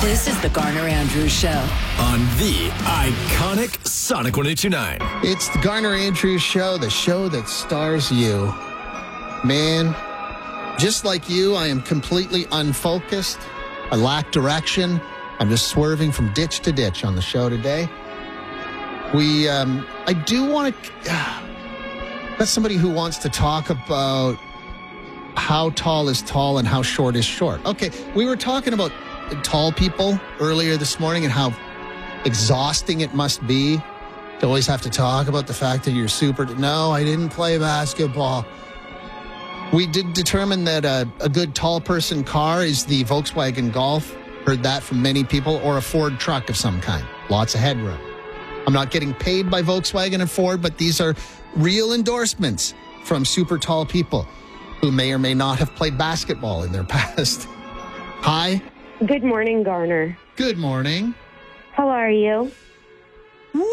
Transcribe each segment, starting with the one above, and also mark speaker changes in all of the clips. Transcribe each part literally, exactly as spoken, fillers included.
Speaker 1: This is the Garner Andrews Show
Speaker 2: on the iconic Sonic one oh two point nine.
Speaker 3: It's the Garner Andrews Show, the show that stars you. Man, just like you, I am completely unfocused. I lack direction. I'm just swerving from ditch to ditch on the show today. We, um, I do want to, uh, that's somebody who wants to talk about how tall is tall and how short is short. Okay, we were talking about tall people earlier this morning and how exhausting it must be to always have to talk about the fact that you're super. No, I didn't play basketball. We did determine that a, a good tall person car is the Volkswagen Golf. Heard that from many people, or a Ford truck of some kind. Lots of headroom. I'm not getting paid by Volkswagen and Ford, but these are real endorsements from super tall people who may or may not have played basketball in their past. Hi.
Speaker 4: Good morning, Garner.
Speaker 3: Good morning.
Speaker 4: How are you?
Speaker 3: Woo!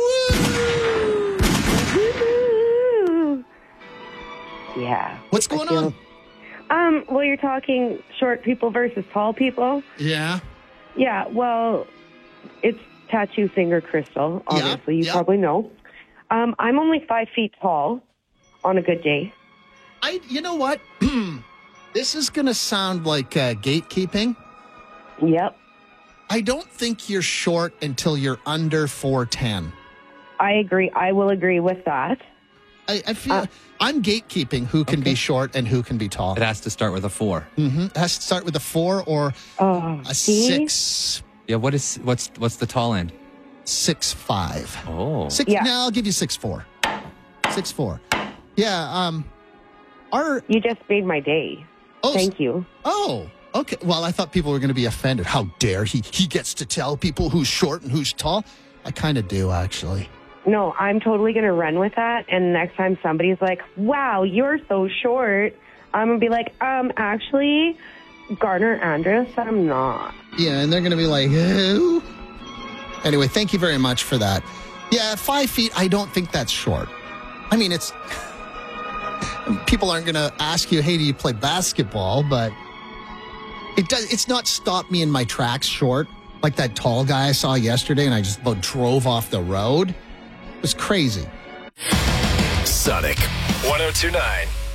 Speaker 4: Yeah.
Speaker 3: What's going
Speaker 4: feel,
Speaker 3: on?
Speaker 4: Um, well, you're talking short people versus tall people.
Speaker 3: Yeah.
Speaker 4: Yeah, well, it's tattoo finger crystal, obviously.
Speaker 3: Yeah,
Speaker 4: you
Speaker 3: yeah.
Speaker 4: probably know. Um, I'm only five feet tall on a good day.
Speaker 3: I. You know what? This is going to sound like uh, gatekeeping.
Speaker 4: Yep.
Speaker 3: I don't think you're short until you're under four ten.
Speaker 4: I agree. I will agree with that.
Speaker 3: I, I feel
Speaker 4: Uh,
Speaker 3: I'm gatekeeping who can
Speaker 5: Okay.
Speaker 3: be short and who can be tall.
Speaker 5: It has to start with a four.
Speaker 3: Mm-hmm. It has to start with a four or
Speaker 4: Oh,
Speaker 3: a
Speaker 4: see?
Speaker 3: six,
Speaker 5: Yeah, what is what's what's the tall end?
Speaker 3: six five.
Speaker 5: Oh.
Speaker 3: Six.
Speaker 4: Yeah.
Speaker 3: Now I'll give you six four. Six four. Yeah. Um. Our.
Speaker 4: You just made my day.
Speaker 3: Oh.
Speaker 4: Thank you.
Speaker 3: Oh. Okay. Well, I thought people were going to be offended. How dare he? He gets to tell people who's short and who's tall. I kind of do, actually.
Speaker 4: No, I'm totally going to run with that. And next time somebody's like, wow, you're so short, I'm going to be like, um, actually, Garner Andrews, I'm not.
Speaker 3: Yeah, and they're going to be like, who? Anyway, thank you very much for that. Yeah, five feet, I don't think that's short. I mean, it's... People aren't going to ask you, hey, do you play basketball? But it does. It's not stopped me in my tracks short. Like that tall guy I saw yesterday, and I just about drove off the road. It was crazy.
Speaker 2: Sonic one oh two point nine.